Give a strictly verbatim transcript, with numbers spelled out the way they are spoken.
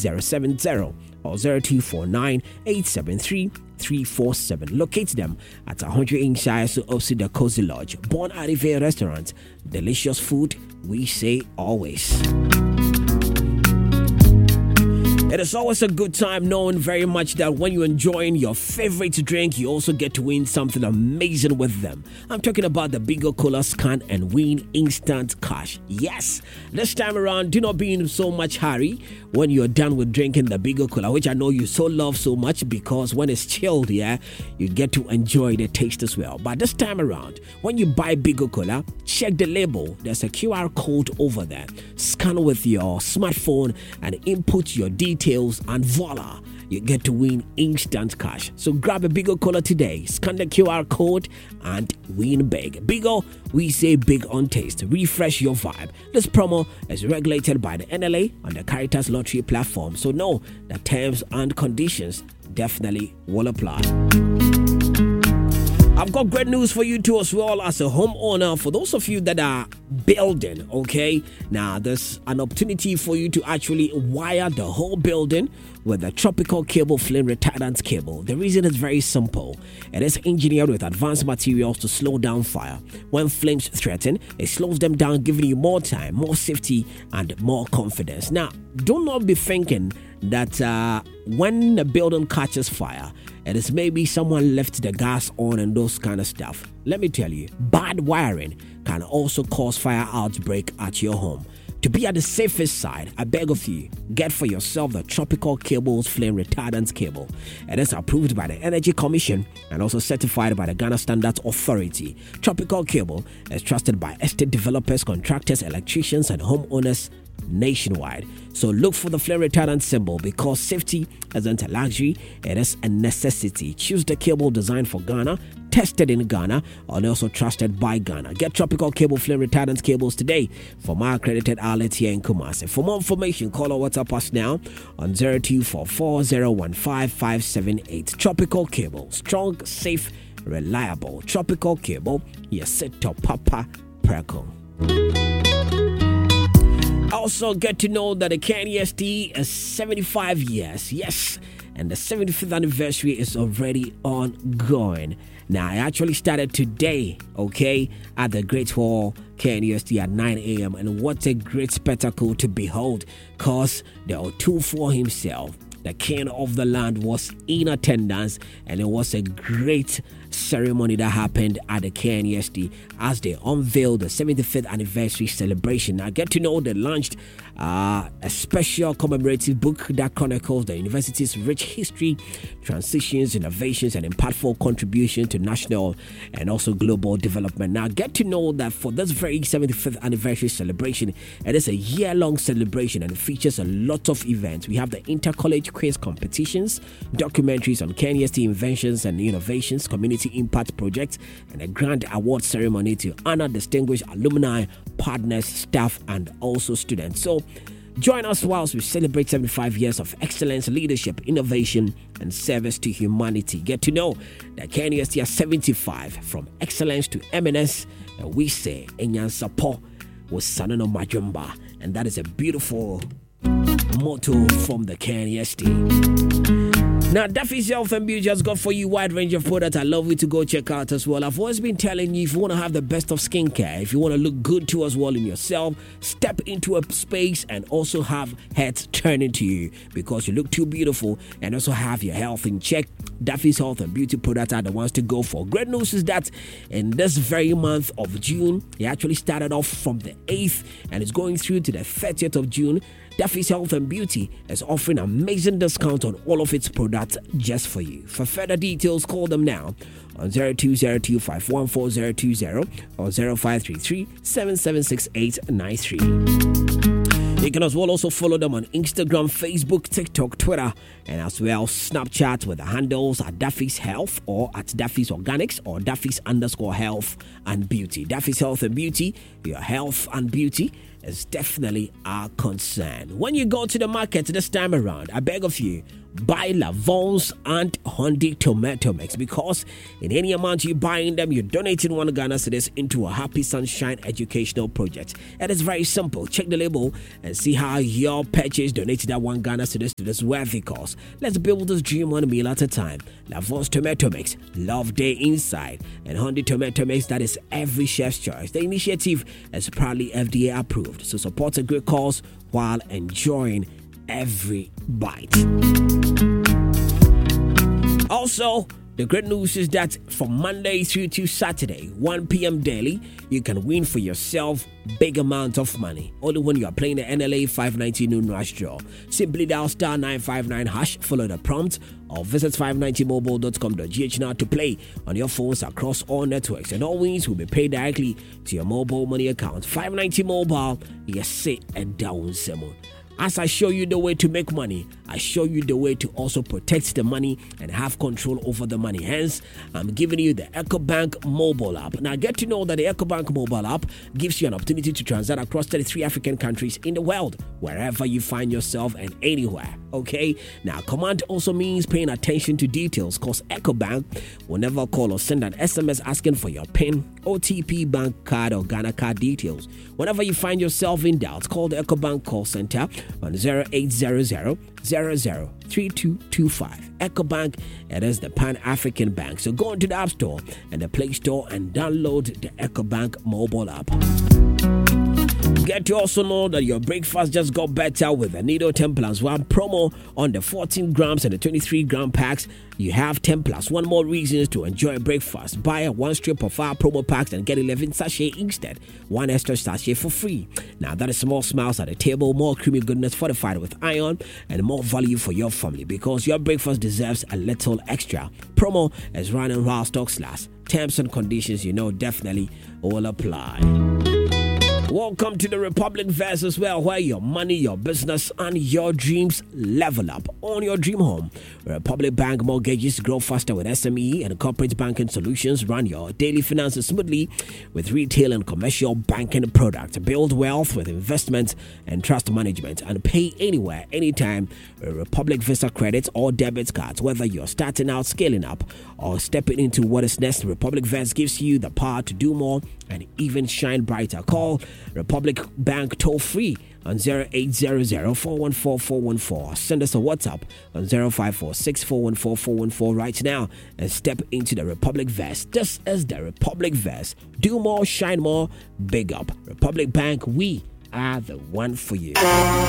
zero seven zero or zero two four nine eight seven three three four seven. Locate them at one hundred Inshire, so opposite the Cozy Lodge. Bon Arrivé Restaurant. Delicious food, we say always. It is always a good time, knowing very much that when you're enjoying your favorite drink, you also get to win something amazing with them. I'm talking about the Bigo Cola Scan and Win Instant Cash. Yes, this time around, do not be in so much hurry when you're done with drinking the Bigo Cola, which I know you so love so much, because when it's chilled, yeah, you get to enjoy the taste as well. But this time around, when you buy Bigo Cola, check the label. There's a Q R code over there. Scan with your smartphone and input your details, and voila, you get to win instant cash. So grab a Bigo Cola today, scan the Q R code and win big. Bigo, we say big on taste. Refresh your vibe. This promo is regulated by the N L A on the Caritas Lottery platform, so know the terms and conditions definitely will apply. I've got great news for you too as well as a homeowner. For those of you that are building, okay, now there's an opportunity for you to actually wire the whole building with a tropical cable flame retardant cable. The reason is very simple. It is engineered with advanced materials to slow down fire. When flames threaten, it slows them down, giving you more time, more safety, and more confidence. Now, do not be thinking that uh, when the building catches fire, it is maybe someone left the gas on and those kind of stuff. Let me tell you, bad wiring can also cause fire outbreak at your home. To be at the safest side, I beg of you, get for yourself the Tropical Cables Flame Retardant Cable. It is approved by the Energy Commission and also certified by the Ghana Standards Authority. Tropical Cable is trusted by estate developers, contractors, electricians, and homeowners nationwide. So look for the flame retardant symbol, because safety isn't a luxury, it is a necessity. Choose the cable designed for Ghana, tested in Ghana, and also trusted by Ghana. Get Tropical Cable Flame Retardant cables today from our accredited outlet here in Kumasi. For more information, call or WhatsApp us now on zero two four four zero one five five seven eight. Tropical Cable, strong, safe, reliable. Tropical Cable, yes, set to Papa Perko. Also, get to know that the K N E S T is seventy-five years, yes, and the seventy-fifth anniversary is already ongoing. Now, I actually started today, okay, at the Great Hall, K N E S T at nine a.m. And what a great spectacle to behold, because the Otufo himself, the king of the land, was in attendance, and it was a great ceremony that happened at the K N E S T as they unveiled the seventy-fifth anniversary celebration. Now, get to know they launched uh, a special commemorative book that chronicles the university's rich history, transitions, innovations, and impactful contribution to national and also global development. Now, get to know that for this very seventy-fifth anniversary celebration, it is a year-long celebration and it features a lot of events. We have the inter-college quiz competitions, documentaries on K N E S T inventions and innovations, community impact projects, and a grand award ceremony to honor distinguished alumni, partners, staff, and also students. So join us whilst we celebrate seventy-five years of excellence, leadership, innovation, and service to humanity. Get to know that K N E S T is seventy-five, from excellence to eminence, and we say Enyan Sapo was Sanono Majumba, and that is a beautiful motto from the K N E S T. Now, Duffy's Health and Beauty has got for you a wide range of products I love you to go check out as well. I've always been telling you, if you want to have the best of skincare, if you want to look good too as well in yourself, step into a space and also have heads turning to you because you look too beautiful and also have your health in check. Duffy's Health and Beauty products are the ones to go for. Great news is that in this very month of June, it actually started off from the eighth and it's going through to the thirtieth of June. Duffy's Health and Beauty is offering amazing discount on all of its products just for you. For further details, call them now on zero two zero two five one four zero two zero or zero five three three seven seven six eight nine three. You can as well also follow them on Instagram, Facebook, TikTok, Twitter, and as well Snapchat with the handles at Duffy's Health or at Duffy's Organics or Duffy's underscore Health and Beauty. Duffy's Health and Beauty, your health and beauty is definitely our concern. When you go to the market this time around, I beg of you, buy Lavons and Hondi tomato mix, because in any amount you buy in them, you're donating one Ghana cedis into a Happy Sunshine educational project. It is very simple. Check the label and see how your purchase donated that one Ghana cedis to this worthy cause. Let's build this dream one meal at a time. Lavons tomato mix, love day inside, and Hondi tomato mix, that is every chef's choice. The initiative is proudly F D A approved, so support a great cause while enjoying every bite. Also, the great news is that from Monday through to Saturday, one p.m. daily, you can win for yourself big amount of money only when you are playing the N L A five ninety noon rush draw. Simply dial star nine five nine hash, follow the prompt, or visit five ninety mobile dot com dot g h now to play on your phones across all networks, and all wins will be paid directly to your mobile money account. five ninety Mobile, yes, say and down Simon. As I show you the way to make money, I show you the way to also protect the money and have control over the money. Hence, I'm giving you the EcoBank mobile app. Now, get to know that the EcoBank mobile app gives you an opportunity to transact across thirty-three African countries in the world, wherever you find yourself and anywhere. Okay? Now, command also means paying attention to details, because EcoBank will never call or send an S M S asking for your PIN, O T P, bank card, or Ghana card details. Whenever you find yourself in doubt, call the EcoBank call center on zero eight zero zero zero zero three two two five. EcoBank, it is the Pan-African Bank. So go into the App Store and the Play Store and download the EcoBank mobile app. Get to also know that your breakfast just got better with the Nido ten plus one promo on the fourteen grams and the twenty-three gram packs. You have ten plus one more reasons to enjoy breakfast. Buy a one strip of our promo packs and get eleven sachet instead. One extra sachet for free. Now that is more smiles at the table, more creamy goodness fortified with iron, and more value for your family, because your breakfast deserves a little extra. Promo is running while stocks last. Terms and conditions, you know, definitely will apply. Welcome to the Republic Verse as well, where your money, your business, and your dreams level up. Own your dream home. Republic Bank mortgages grow faster with S M E and corporate banking solutions. Run your daily finances smoothly with retail and commercial banking products. Build wealth with investment and trust management, and pay anywhere, anytime with Republic Visa credits or debit cards. Whether you're starting out, scaling up, or stepping into what is next, Republic Verse gives you the power to do more and even shine brighter. Call Republic Bank toll free on zero eight zero zero four one four four one four. Send us a WhatsApp on zero five four six four one four four one four right now and step into the Republic Verse. This is the Republic Verse. Do more, shine more, big up. Republic Bank, we are the one for you.